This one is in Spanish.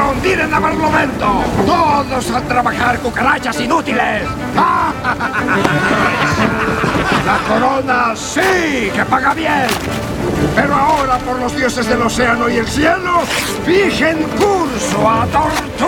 hundir en el Barlovento. Todos a trabajar, cucarachas inútiles. La corona sí que paga bien. Pero ahora, por los dioses del océano y el cielo, fijen curso a Tortuga.